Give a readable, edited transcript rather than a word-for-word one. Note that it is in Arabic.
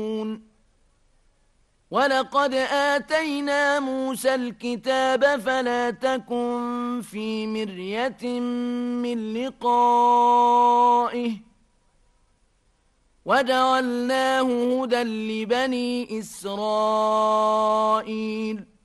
ولقد آتينا موسى الكتاب فلا تكن في مرية من لقائه وجعلناه هدى لبني إسرائيل